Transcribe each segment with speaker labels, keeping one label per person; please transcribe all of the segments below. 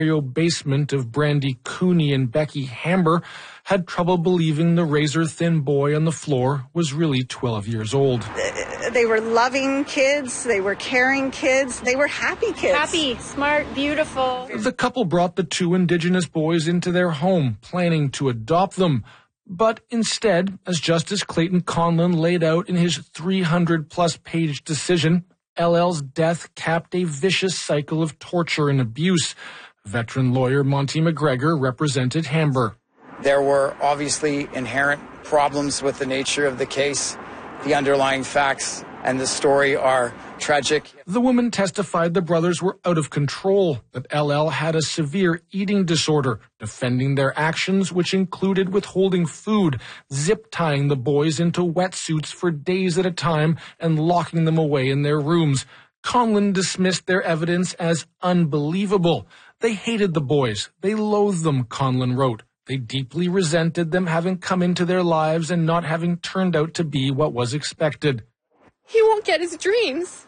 Speaker 1: basement of Brandy Cooney and Becky Hamber had trouble believing the razor-thin boy on the floor was really 12 years old.
Speaker 2: They were loving kids, they were caring kids, they were happy kids.
Speaker 3: Happy, smart, beautiful.
Speaker 1: The couple brought the two Indigenous boys into their home, planning to adopt them. But instead, as Justice Clayton Conlon laid out in his 300-plus page decision, LL's death capped a vicious cycle of torture and abuse. Veteran lawyer Monty McGregor represented Hamber.
Speaker 4: There were obviously inherent problems with the nature of the case. The underlying facts and the story are tragic.
Speaker 1: The woman testified the brothers were out of control, that LL had a severe eating disorder, defending their actions, which included withholding food, zip-tying the boys into wetsuits for days at a time, and locking them away in their rooms. Conlon dismissed their evidence as unbelievable. They hated the boys. They loathed them, Conlon wrote. They deeply resented them having come into their lives and not having turned out to be what was expected.
Speaker 3: He won't get his dreams.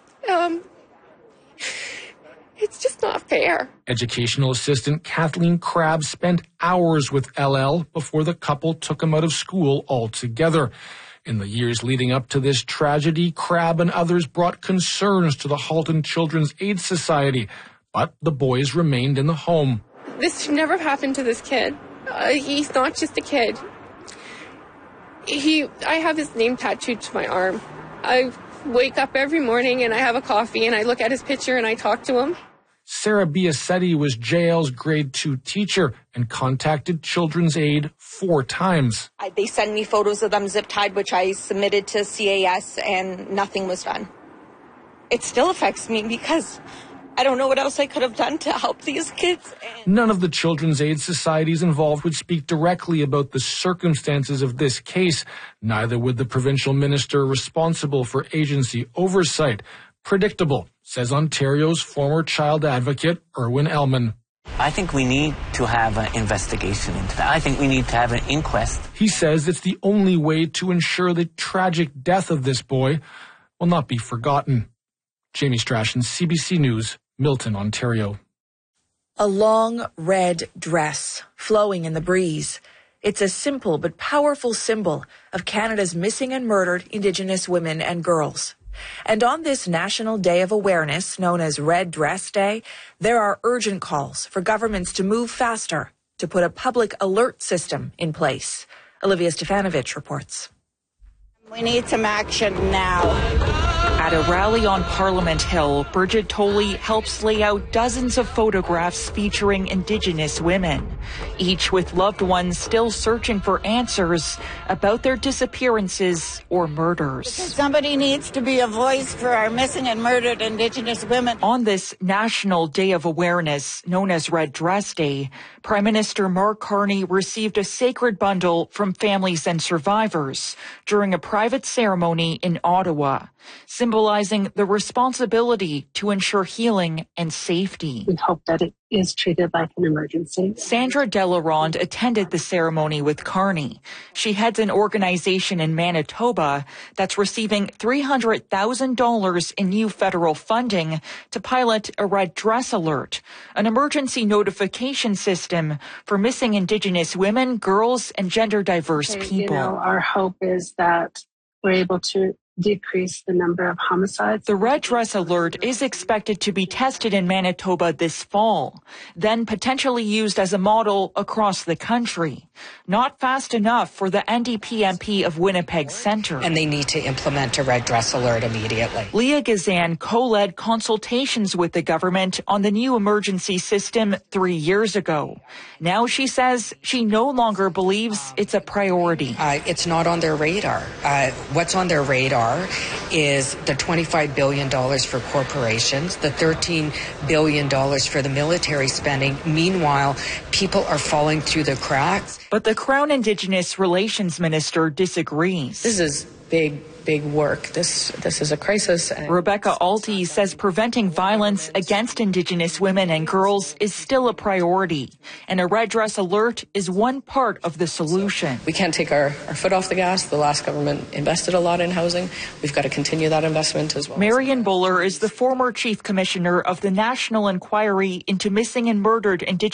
Speaker 3: It's just not fair.
Speaker 1: Educational assistant Kathleen Crabb spent hours with LL before the couple took him out of school altogether. In the years leading up to this tragedy, Crabb and others brought concerns to the Halton Children's Aid Society, but the boys remained in the home.
Speaker 3: This should never have happened to this kid. He's not just a kid. I have his name tattooed to my arm. I wake up every morning and I have a coffee and I look at his picture and I talk to him.
Speaker 1: Sarah Biasetti was JL's grade 2 teacher and contacted Children's Aid 4 times.
Speaker 5: They send me photos of them zip-tied, which I submitted to CAS, and nothing was done. It still affects me because I don't know what else I could have done to help these kids.
Speaker 1: None of the Children's Aid societies involved would speak directly about the circumstances of this case. Neither would the provincial minister responsible for agency oversight. Predictable, says Ontario's former child advocate, Erwin Ellman.
Speaker 6: I think we need to have an investigation into that. I think we need to have an inquest.
Speaker 1: He says it's the only way to ensure the tragic death of this boy will not be forgotten. Jamie Strachan, CBC News, Milton, Ontario.
Speaker 7: A long red dress flowing in the breeze. It's a simple but powerful symbol of Canada's missing and murdered Indigenous women and girls. And on this National Day of Awareness, known as Red Dress Day, there are urgent calls for governments to move faster to put a public alert system in place. Olivia Stefanovic reports.
Speaker 2: We need some action now.
Speaker 8: At a rally on Parliament Hill, Bridget Tolley helps lay out dozens of photographs featuring Indigenous women, each with loved ones still searching for answers about their disappearances or murders.
Speaker 2: Because somebody needs to be a voice for our missing and murdered Indigenous women.
Speaker 8: On this National Day of Awareness, known as Red Dress Day, Prime Minister Mark Carney received a sacred bundle from families and survivors during a private ceremony in Ottawa, symbolizing the responsibility to ensure healing and safety.
Speaker 9: We hope that it is treated like an emergency.
Speaker 8: Sandra Delarond attended the ceremony with Carney. She heads an organization in Manitoba that's receiving $300,000 in new federal funding to pilot a Red Dress Alert, an emergency notification system for missing Indigenous women, girls, and gender-diverse people.
Speaker 9: Our hope is that we're able to decrease the number of homicides.
Speaker 8: The Red Dress Alert is expected to be tested in Manitoba this fall, then potentially used as a model across the country. Not fast enough for the NDP MP of Winnipeg Centre.
Speaker 10: And they need to implement a Red Dress Alert immediately.
Speaker 8: Leah Gazan co-led consultations with the government on the new emergency system 3 years ago. Now she says she no longer believes it's a priority.
Speaker 10: It's not on their radar. What's on their radar is the $25 billion for corporations, the $13 billion for the military spending. Meanwhile, people are falling through the cracks.
Speaker 8: But the Crown Indigenous Relations Minister disagrees.
Speaker 10: This is big
Speaker 11: big work. This is a crisis.
Speaker 8: Rebecca Alty says preventing violence against Indigenous women and girls is still a priority, and a red dress alert is one part of the solution.
Speaker 11: We can't take our foot off the gas. The last government invested a lot in housing. We've got to continue that investment as well.
Speaker 8: Marion Buller is the former chief commissioner of the National Inquiry into Missing and Murdered Indigenous